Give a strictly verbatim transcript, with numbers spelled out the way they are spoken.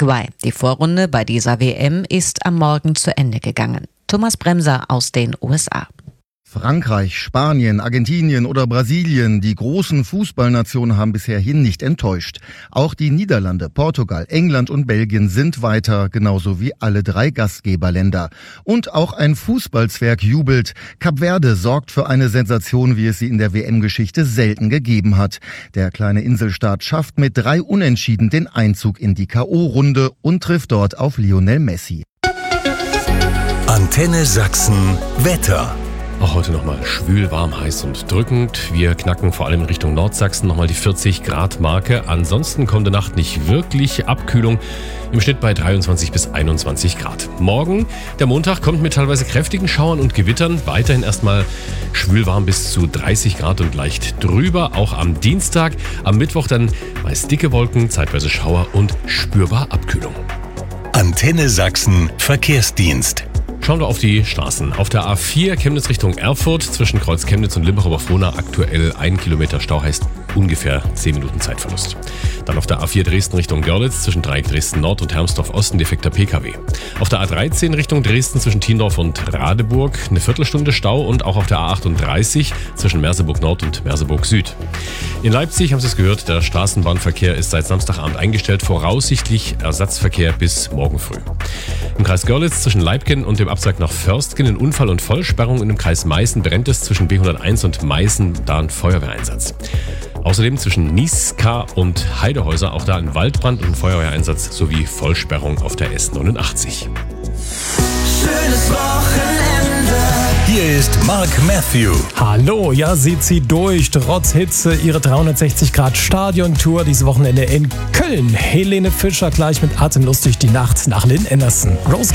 Paraguay. Die Vorrunde bei dieser W M ist am Morgen zu Ende gegangen. Thomas Bremser aus den U S A. Frankreich, Spanien, Argentinien oder Brasilien, die großen Fußballnationen haben bisher hin nicht enttäuscht. Auch die Niederlande, Portugal, England und Belgien sind weiter, genauso wie alle drei Gastgeberländer. Und auch ein Fußballzwerg jubelt. Kap Verde sorgt für eine Sensation, wie es sie in der W M-Geschichte selten gegeben hat. Der kleine Inselstaat schafft mit drei Unentschieden den Einzug in die K O-Runde und trifft dort auf Lionel Messi. Antenne Sachsen Wetter. Auch heute nochmal schwül, warm, heiß und drückend. Wir knacken vor allem in Richtung Nordsachsen nochmal die vierzig Grad Marke. Ansonsten kommende Nacht nicht wirklich Abkühlung. Im Schnitt bei dreiundzwanzig bis einundzwanzig Grad. Morgen, der Montag, kommt mit teilweise kräftigen Schauern und Gewittern. Weiterhin erstmal schwül, warm bis zu dreißig Grad und leicht drüber. Auch am Dienstag, am Mittwoch dann meist dicke Wolken, zeitweise Schauer und spürbar Abkühlung. Antenne Sachsen Verkehrsdienst. Schauen wir auf die Straßen. Auf der A vier Chemnitz Richtung Erfurt zwischen Kreuz Chemnitz und Limbach-Oberfrohna aktuell ein Kilometer Stau, heißt ungefähr zehn Minuten Zeitverlust. Dann auf der A vier Dresden Richtung Görlitz zwischen Dreieck Dresden Nord und Hermsdorf Osten defekter P K W. Auf der A dreizehn Richtung Dresden zwischen Tiendorf und Radeburg eine Viertelstunde Stau und auch auf der A achtunddreißig zwischen Merseburg Nord und Merseburg Süd. In Leipzig, haben Sie es gehört, der Straßenbahnverkehr ist seit Samstagabend eingestellt, voraussichtlich Ersatzverkehr bis morgen früh. Im Kreis Görlitz zwischen Leibken und dem Abzweig nach Förstgen in Unfall- und Vollsperrung und im Kreis Meißen brennt es zwischen B hunderteins und Meißen, da ein Feuerwehreinsatz. Außerdem zwischen Niska und Heidehäuser auch da ein Waldbrand und ein Feuerwehreinsatz sowie Vollsperrung auf der S neunundachtzig. Schönes Wochenende. Hier ist Mark Matthew. Hallo, ja, sie zieht durch, trotz Hitze, ihre dreihundertsechzig Grad Stadiontour dieses Wochenende in Köln. Helene Fischer gleich mit Atemlos durch die Nacht nach Lynn Anderson. Rose